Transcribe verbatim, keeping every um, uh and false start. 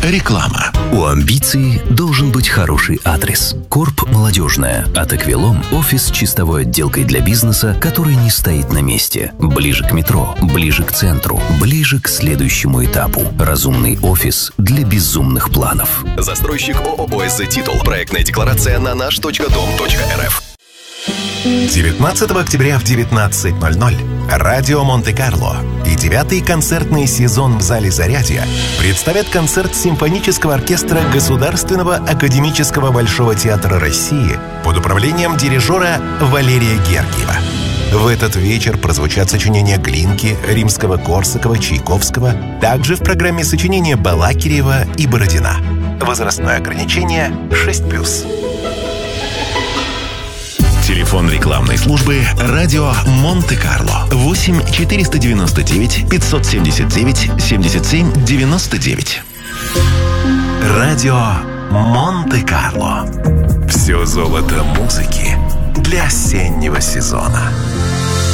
Реклама. У амбиций должен быть хороший адрес. Корп «Молодежная» от «Эквилон» – офис с чистовой отделкой для бизнеса, который не стоит на месте. Ближе к метро, ближе к центру, ближе к следующему этапу. Разумный офис для безумных планов. Застройщик ООО «СЗ Титул». Проектная декларация на наш точка дом точка эр эф. девятнадцатого октября в девятнадцать ноль ноль радио Монте-Карло и девятый концертный сезон в зале «Зарядье» представят концерт симфонического оркестра Государственного академического Большого театра России под управлением дирижера Валерия Гергиева. В этот вечер прозвучат сочинения Глинки, Римского-Корсакова, Чайковского, также в программе сочинения Балакирева и Бородина. Возрастное ограничение шесть плюс. Телефон рекламной службы «Радио Монте-Карло» восемь четыреста девяносто девять пятьсот семьдесят девять семьдесят семь девяносто девять. Радио Монте-Карло. Все золото музыки для осеннего сезона.